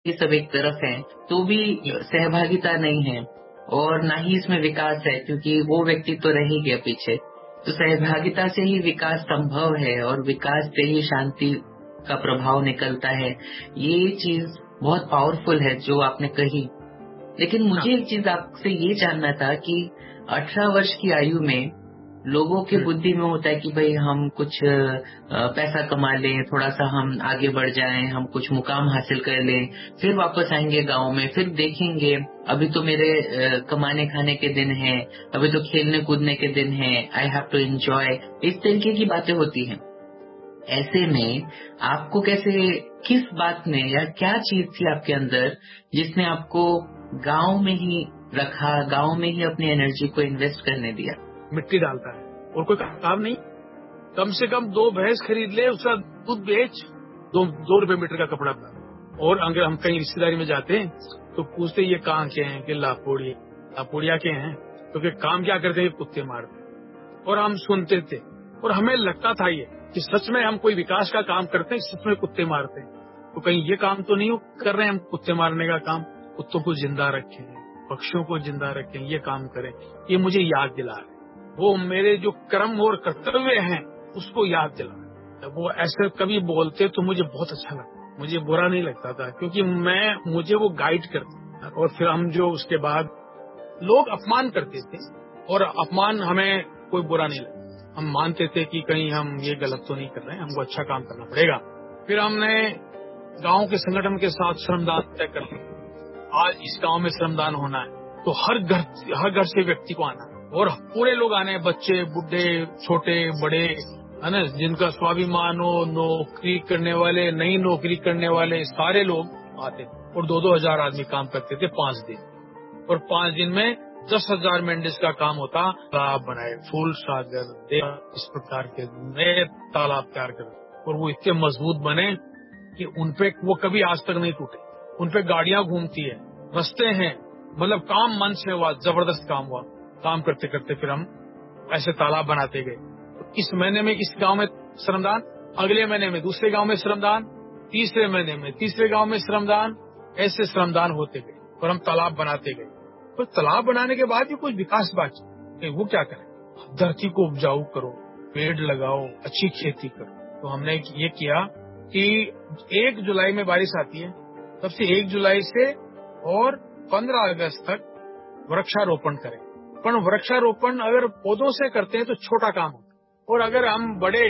ये सब एक तरफ है, तो भी सहभागिता नहीं है और ना ही इसमें विकास है, क्योंकि वो व्यक्ति तो रह ही गया पीछे। तो सहभागिता से ही विकास संभव है और विकास से ही शांति का प्रभाव निकलता है। ये चीज बहुत पावरफुल है जो आपने कही। लेकिन मुझे एक चीज आपसे ये जानना था कि 18 वर्ष की आयु में लोगों के बुद्धि में होता है कि भाई हम कुछ पैसा कमा लें, थोड़ा सा हम आगे बढ़ जाएं, हम कुछ मुकाम हासिल कर लें, फिर वापस आएंगे गांव में, फिर देखेंगे अभी तो मेरे कमाने खाने के दिन हैं, अभी तो खेलने कूदने के दिन हैं, आई हैव टू एंजॉय, इस तरीके की बातें होती हैं। ऐसे में आपको कैसे, किस बात ने या क्या चीज थी आपके अंदर जिसने आपको गांव में ही रखा, गांव में ही अपनी एनर्जी को इन्वेस्ट करने दिया? मिट्टी डालता है और कोई काम नहीं, कम से कम 2 भैंस खरीद ले, उसका दूध बेच, 2 रुपए मीटर का कपड़ा डाल। और अगर हम कहीं रिश्तेदारी में जाते हैं तो पूछते ये कहाँ के हैं कि लापोड़िया के हैं, तो कि काम क्या करते हैं, कुत्ते मारते। और हम सुनते थे और हमें लगता था ये कि सच में हम कोई विकास का काम करते हैं, सच में कुत्ते मारते हैं, तो कहीं ये काम तो नहीं कर रहे हैं हम कुत्ते मारने का काम, कुत्तों को जिंदा रखें, पक्षियों को जिंदा रखें, ये काम करें। ये मुझे याद दिला रहे, वो मेरे जो कर्म और कर्तव्य हैं उसको याद दिला रहे। वो ऐसे कभी बोलते तो मुझे बहुत अच्छा लगता, मुझे बुरा नहीं लगता था, क्योंकि मुझे वो गाइड करते। और फिर हम जो उसके बाद लोग अपमान करते थे और अपमान हमें कोई बुरा नहीं लगता, हम मानते थे कि कहीं हम ये गलत तो नहीं कर रहे हैं, हमको अच्छा काम करना पड़ेगा। फिर हमने गांव के संगठन के साथ श्रमदान तय कर लिया, आज इस गांव में श्रमदान होना है, तो हर घर से व्यक्ति को आना और पूरे लोग आने, बच्चे, बुढ़े, छोटे, बड़े, है ना, जिनका स्वाभिमान हो, नौकरी करने वाले, नई नौकरी करने वाले, सारे लोग आते और 2-2 हजार आदमी काम करते थे 5 दिन। और 5 दिन में 10,000 मेंढिस का काम होता। तालाब बनाए, फूल सागर, इस प्रकार के नए तालाब तैयार कर, और वो इतने मजबूत बने कि उनपे वो कभी आज तक नहीं टूटे। उनपे गाड़ियां घूमती है, रास्ते हैं, मतलब काम मन से हुआ, जबरदस्त काम हुआ। काम करते करते फिर हम ऐसे तालाब बनाते गए। तो इस महीने में इस गांव में श्रमदान, अगले महीने में दूसरे गांव में श्रमदान, तीसरे महीने में तीसरे गांव में श्रमदान, ऐसे श्रमदान होते गए और हम तालाब बनाते गए। तो तालाब बनाने के बाद भी कुछ विकास बाकी, वो क्या करें, धरती को उपजाऊ करो, पेड़ लगाओ, अच्छी खेती करो। तो हमने ये किया कि 1 जुलाई में बारिश आती है, तब से 1 जुलाई से और 15 अगस्त तक वृक्षारोपण करें। पर वृक्षारोपण अगर पौधों से करते हैं तो छोटा काम होता है, और अगर हम बड़े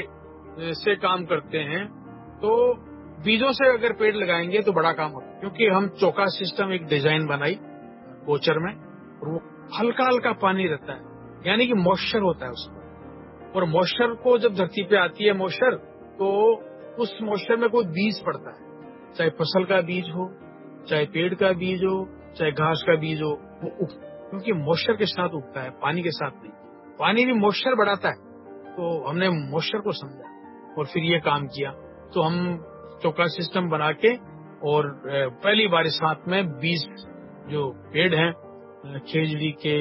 से काम करते हैं तो बीजों से अगर पेड़ लगाएंगे तो बड़ा काम होता है। क्योंकि हम चौका सिस्टम एक डिजाइन बनाई गोचर में, और वो हल्का हल्का पानी रहता है, यानी कि मॉइस्चर होता है उसमें। और मॉइस्चर को जब धरती पे आती है मॉइस्चर, तो उस मॉइस्चर में कोई बीज पड़ता है, चाहे फसल का बीज हो, चाहे पेड़ का बीज हो, चाहे घास का बीज हो, वो क्योंकि मॉइस्चर के साथ उगता है, पानी के साथ नहीं। पानी भी मॉइस्चर बढ़ाता है, तो हमने मॉइस्चर को समझा और फिर ये काम किया। तो हम चौका सिस्टम बना के और पहली बरसात में बीज, जो पेड़ हैं, खेजड़ी के,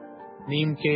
नीम के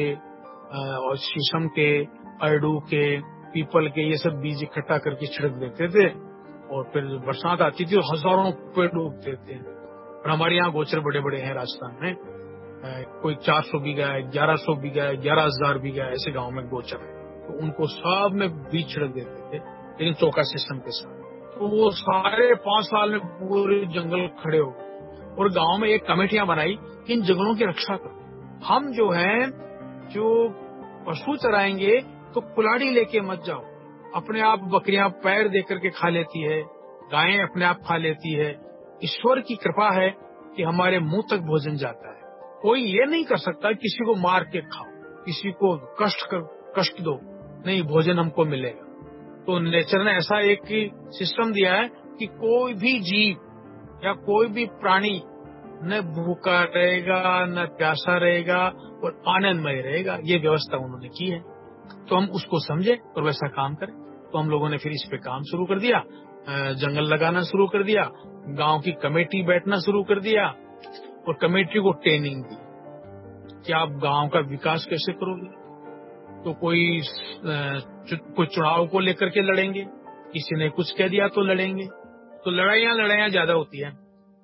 और शीशम के, अरडू के, पीपल के, ये सब बीज इकट्ठा करके छिड़क देते थे। और फिर बरसात आती थी, हजारों पेड़ उगते थे। और हमारे यहाँ गोचर बड़े बड़े हैं राजस्थान में, कोई 400 बीघा है, 1100 बीघा है, 11,000 बीघा है, ऐसे गांव में गोचर है। तो उनको सब में बीज छिड़क देते थे, लेकिन चौका सिस्टम के साथ। तो वो सारे 5 साल में पूरे जंगल खड़े हो गए, और गांव में एक कमेटियां बनाई कि इन जंगलों की रक्षा करो। हम जो है, जो पशु चराएंगे तो कुल्हाड़ी लेके मत जाओ, अपने आप बकरियां पैर दे करके खा लेती है, गायें अपने आप खा लेती है। ईश्वर की कृपा है कि हमारे मुंह तक भोजन जाता है। कोई ये नहीं कर सकता किसी को मार के खाओ, किसी को कष्ट दो, नहीं, भोजन हमको मिलेगा। तो नेचर ने ऐसा एक सिस्टम दिया है कि कोई भी जीव या कोई भी प्राणी न भूखा रहेगा, न प्यासा रहेगा, और आनंदमय रहेगा। ये व्यवस्था उन्होंने की है, तो हम उसको समझे और वैसा काम करें। तो हम लोगों ने फिर इस पे काम शुरू कर दिया, जंगल लगाना शुरू कर दिया, गांव की कमेटी बैठना शुरू कर दिया, और कमेटी को ट्रेनिंग दी कि आप गांव का विकास कैसे करोगे। तो कोई चुनाव को लेकर के लड़ेंगे, किसी ने कुछ कह दिया तो लड़ेंगे। तो लड़ाइयाँ ज्यादा होती है।